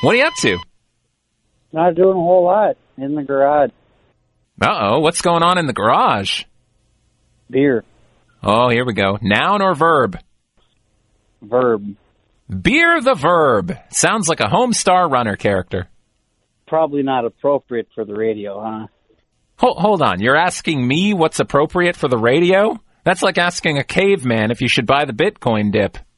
What are you up to? Not doing a whole lot. In the garage. Uh-oh, what's going on in the garage? Beer. Oh, here we go. Noun or verb? Verb. Beer the verb. Sounds like a Homestar Runner character. Probably not appropriate for the radio, huh? Hold on, you're asking me what's appropriate for the radio? That's like asking a caveman if you should buy the Bitcoin dip.